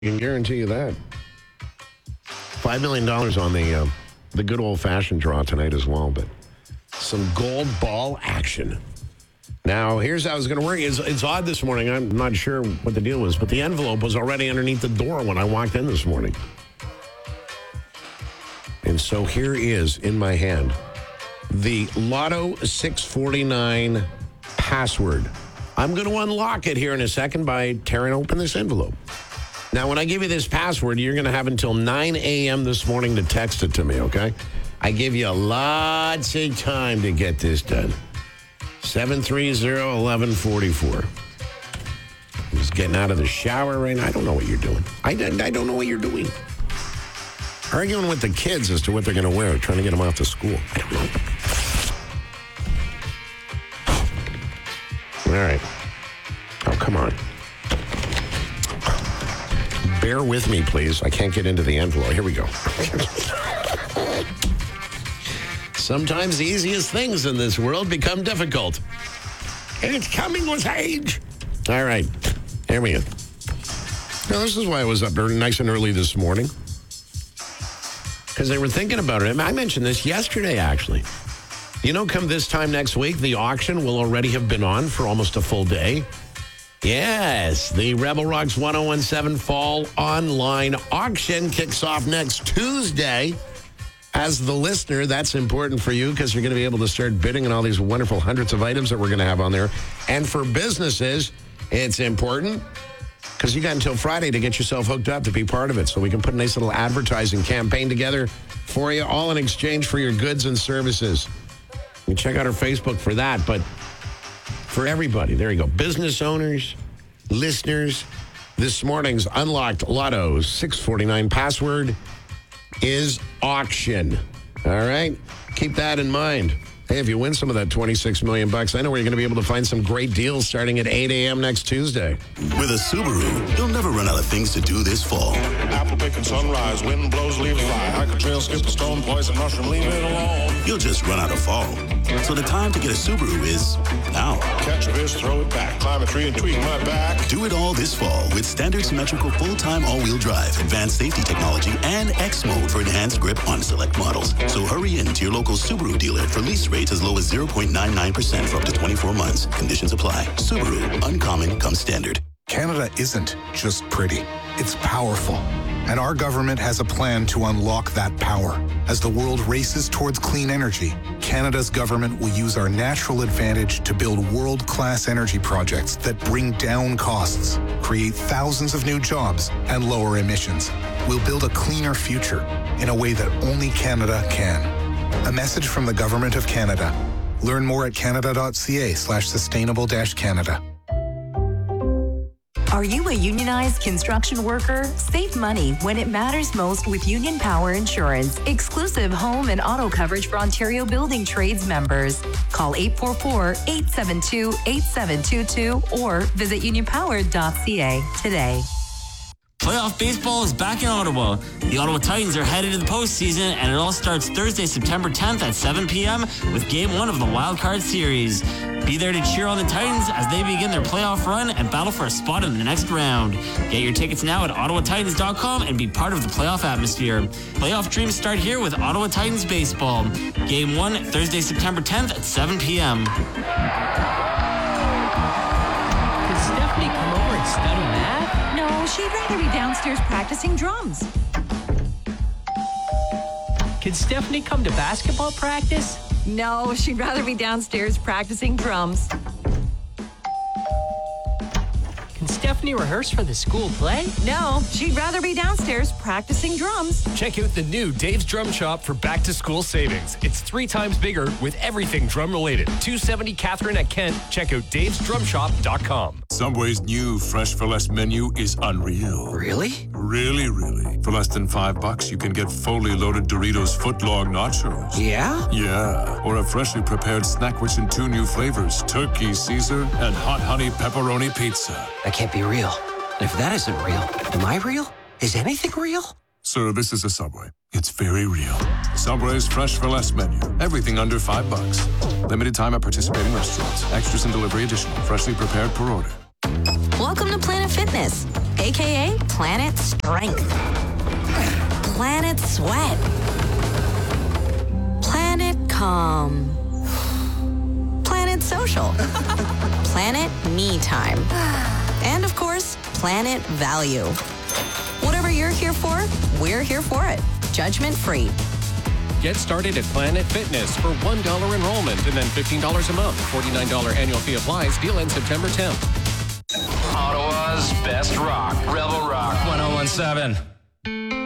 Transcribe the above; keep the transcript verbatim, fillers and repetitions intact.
I can guarantee you that. Five million dollars on the uh, the good old fashioned draw tonight as well, but some gold ball action. Now, here's how it's going to work. It's, it's odd this morning. I'm not sure what the deal was, but the envelope was already underneath the door when I walked in this morning. And so here is in my hand the Lotto six forty-nine password. I'm going to unlock it here in a second by tearing open this envelope. Now, when I give you this password, you're going to have until nine a.m. this morning to text it to me, okay? I give you lots of time to get this done. seven three zero, one one four four. I'm just getting out of the shower right now. I don't know what you're doing. I, I don't know what you're doing. Arguing with the kids as to what they're going to wear, trying to get them off to school. I don't know. All right. Oh, come on. Bear with me, please. I can't get into the envelope. Here we go. Sometimes the easiest things in this world become difficult. And it's coming with age. All right. Here we go. Now, this is why I was up early, nice and early this morning. Because they were thinking about it. I mentioned this yesterday, actually. You know, come this time next week, the auction will already have been on for almost a full day. Yes, the Rebel Rocks one oh one seven Fall Online Auction kicks off next Tuesday. As the listener, that's important for you because you're going to be able to start bidding on all these wonderful hundreds of items that we're going to have on there. And for businesses, it's important because you got until Friday to get yourself hooked up to be part of it. So we can put a nice little advertising campaign together for you, all in exchange for your goods and services. You can check out our Facebook for that, but for everybody, there you go. Business owners, listeners, this morning's Unlocked Lotto six forty-nine password is auction. All right? Keep that in mind. Hey, if you win some of that twenty-six million bucks, I know where you're going to be able to find some great deals starting at eight a.m. next Tuesday. With a Subaru, you'll never run out of things to do this fall. Apple picking sunrise, wind blows, leaves fly. Hike a trail, skip a stone, poison mushroom, leave it alone. You'll just run out of fall. So the time to get a Subaru is now. Catch a fish, throw it back, climb a tree and tweak my back. Do it all this fall with standard symmetrical full-time all-wheel drive, advanced safety technology, and X mode for enhanced grip on select models. So hurry in to your local Subaru dealer for lease rates as low as zero point nine nine percent for up to twenty-four months. Conditions apply. Subaru, uncommon comes standard. Canada isn't just pretty, it's powerful. And our government has a plan to unlock that power. As the world races towards clean energy, Canada's government will use our natural advantage to build world-class energy projects that bring down costs, create thousands of new jobs, and lower emissions. We'll build a cleaner future in a way that only Canada can. A message from the Government of Canada. Learn more at canada.ca slash sustainable dash Canada. Are you a unionized construction worker? Save money when it matters most with Union Power Insurance. Exclusive home and auto coverage for Ontario Building Trades members. Call eight four four, eight seven two, eight seven two two or visit union power dot c a today. Playoff baseball is back in Ottawa. The Ottawa Titans are headed to the postseason, and it all starts Thursday, September tenth at seven p.m. with Game one of the Wild Card Series. Be there to cheer on the Titans as they begin their playoff run and battle for a spot in the next round. Get your tickets now at ottawa titans dot com and be part of the playoff atmosphere. Playoff dreams start here with Ottawa Titans baseball. Game one, Thursday, September tenth at seven p.m. Could Stephanie come over and study math? No, she'd rather be downstairs practicing drums. Could Stephanie come to basketball practice? No, she'd rather be downstairs practicing drums. Can Stephanie rehearse for the school play? No, she'd rather be downstairs practicing drums. Check out the new Dave's Drum Shop for back-to-school savings. It's three times bigger with everything drum-related. two seventy Catherine at Kent. Check out daves drum shop dot com. Subway's new Fresh for Less menu is unreal. Really? Really, really. For less than five bucks, you can get fully loaded Doritos footlong nachos. Yeah? Yeah. Or a freshly prepared snack rich in two new flavors, turkey Caesar and hot honey pepperoni pizza. That can't be real. And if that isn't real, am I real? Is anything real? Sir, this is a Subway. It's very real. Subway's Fresh for Less menu. Everything under five bucks. Limited time at participating restaurants. Extras and delivery additional. Freshly prepared per order. Welcome to Planet Fitness, aka Planet Strength, Planet Sweat, Planet Calm, Planet Social, Planet Me Time, and of course, Planet Value. Whatever you're here for, we're here for it. Judgment free. Get started at Planet Fitness for one dollar enrollment and then fifteen dollars a month. forty-nine dollars annual fee applies. Deal ends September tenth. Ottawa's best rock. Rebel Rock one oh one seven.